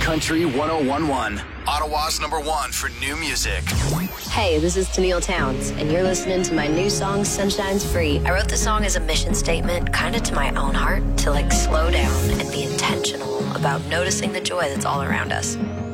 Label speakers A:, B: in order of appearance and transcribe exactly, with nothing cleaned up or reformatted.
A: Country one oh one one. Ottawa's number one for new music.
B: Hey, this is Tennille Towns, and you're listening to my new song, Sunshine's Free. I wrote the song as a mission statement, kind of to my own heart, to like slow down and be intentional about noticing the joy that's all around us.